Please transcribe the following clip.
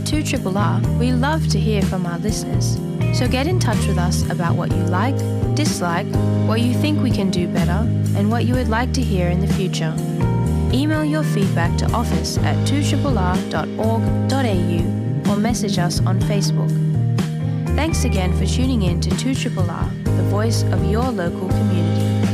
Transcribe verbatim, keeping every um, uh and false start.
two R R R, we love to hear from our listeners. So get in touch with us about what you like, dislike, what you think we can do better, and what you would like to hear in the future. Email your feedback to office at two R R R dot org dot a u or message us on Facebook. Thanks again for tuning in to two R R R, the voice of your local community.